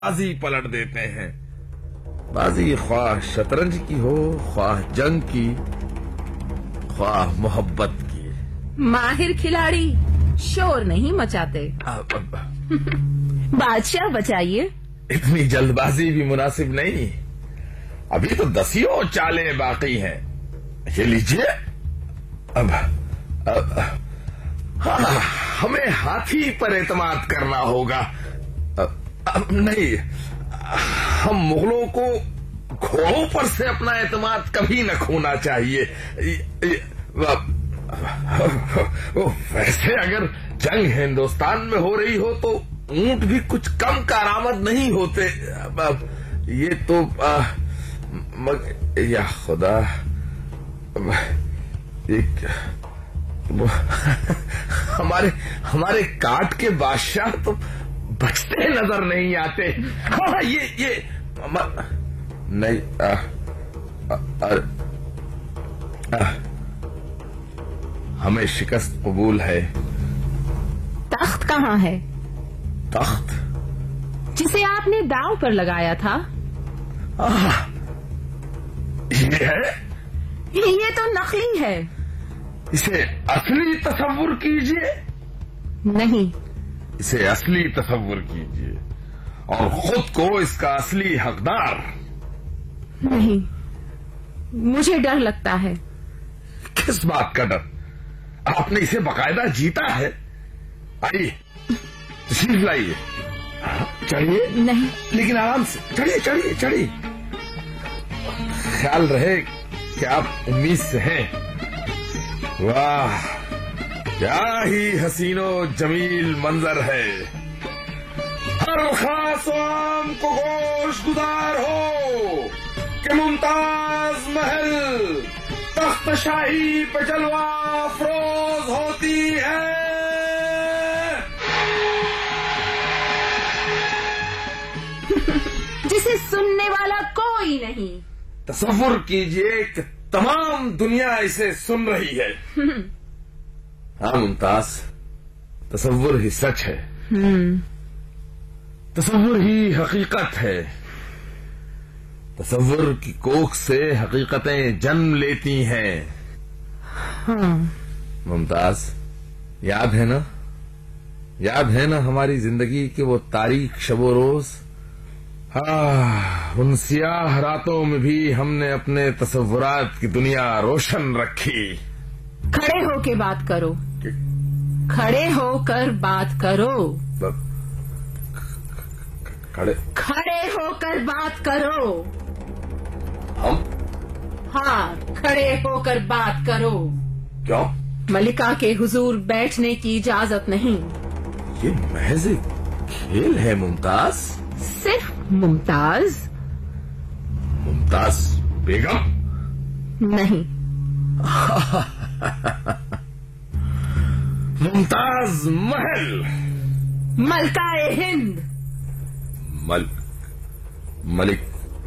بازی پلٹ دیتے ہیں. بازی خواہ شطرنج کی ہو، خواہ جنگ کی، خواہ محبت کی. ماہر کھلاڑی شور نہیں مچاتے. بادشاہ بچائیے. اتنی جلد بازی بھی مناسب نہیں، ابھی تو 10 چالیں باقی ہیں. یہ لیجیے. اب ہمیں ہاتھی پر اعتماد کرنا ہوگا. نہیں، ہم مغلوں کو گھوڑوں پر سے اپنا اعتماد کبھی نہ کھونا چاہیے. ویسے اگر جنگ ہندوستان میں ہو رہی ہو تو اونٹ بھی کچھ کم کارآمد نہیں ہوتے. یہ تو یا خدا، ایک ہمارے کاٹ کے بادشاہ تو بچتے نظر نہیں آتے. یہ نہیں. ہمیں شکست قبول ہے. تخت کہاں ہے؟ تخت جسے آپ نے داؤ پر لگایا تھا. یہ ہے. یہ تو نقلی ہے. اسے اصلی تصور کیجئے. نہیں، اسے اصلی تصور کیجئے اور خود کو اس کا اصلی حقدار. نہیں، مجھے ڈر لگتا ہے. کس بات کا ڈر؟ آپ نے اسے باقاعدہ جیتا ہے. آئیے تشریف لائیے. چڑھیے. نہیں. لیکن آرام سے چڑھیے چڑھیے چڑھیے. خیال رہے کہ آپ امید سے ہیں. واہ، کیا ہی حسین و جمیل منظر ہے. ہر خاص و عام کو گوش گزار ہو کہ ممتاز محل تخت شاہی پہ جلوہ افروز ہوتی ہے. جسے سننے والا کوئی نہیں. تصور کیجئے کہ تمام دنیا اسے سن رہی ہے. ہاں ممتاز، تصور ہی سچ ہے. تصور ہی حقیقت ہے. تصور کی کوکھ سے حقیقتیں جنم لیتی ہیں. ممتاز، یاد ہے نا ہماری زندگی کے وہ تاریک شب و روز. ان سیاہ راتوں میں بھی ہم نے اپنے تصورات کی دنیا روشن رکھی. کھڑے ہو کے بات کرو. کھڑے ہو کر بات کرو. کھڑے ہو کر بات کرو. ہم؟ ہاں، کھڑے ہو کر بات کرو. کیوں؟ ملکہ کے حضور بیٹھنے کی اجازت نہیں. یہ محض کھیل ہے ممتاز. صرف ممتاز بیگم نہیں. ممتاز محل. ملکہ ہند. ملک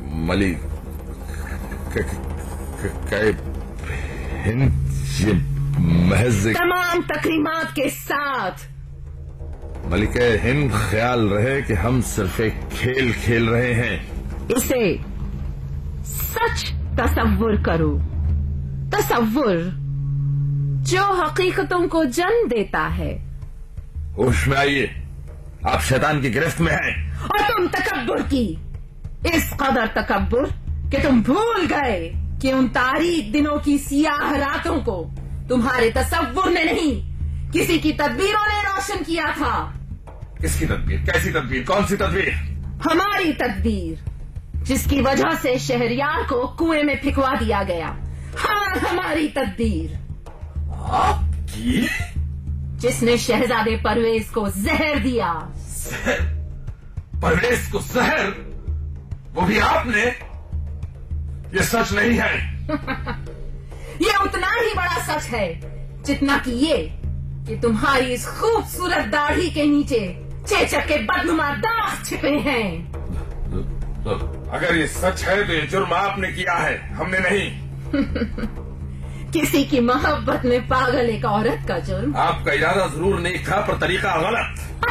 ہند. یہ محض تمام تقریبات کے ساتھ. ملکہ ہند، خیال رہے کہ ہم صرف ایک کھیل کھیل رہے ہیں. اسے سچ تصور کرو. تصور جو حقیقتوں کو جنم دیتا ہے. ہوش میں آئیے، آپ شیطان کی گرفت میں ہیں. اور تم تکبر کی. اس قدر تکبر کہ تم بھول گئے کہ ان تاریک دنوں کی سیاہ راتوں کو تمہارے تصور نے نہیں، کسی کی تدبیروں نے روشن کیا تھا. کس کی تدبیر؟ کیسی تدبیر؟ کون سی تدبیر؟ ہماری تدبیر، جس کی وجہ سے شہریار کو کنویں میں پھینکوا دیا گیا. ہاں، ہماری تدبیر. آپ کی؟ جس نے شہزادے پرویز کو زہر دیا. پرویز کو زہر؟ وہ بھی آپ نے؟ یہ سچ نہیں ہے. یہ اتنا ہی بڑا سچ ہے جتنا کہ یہ کہ تمہاری اس خوبصورت داڑھی کے نیچے چیچک کے بدنما داغ چھپے ہیں. اگر یہ سچ ہے تو یہ جرم آپ نے کیا ہے، ہم نے نہیں. کسی کی محبت میں پاگل ایک عورت کا جرم. آپ کا ارادہ ضرور نیک تھا پر طریقہ غلط.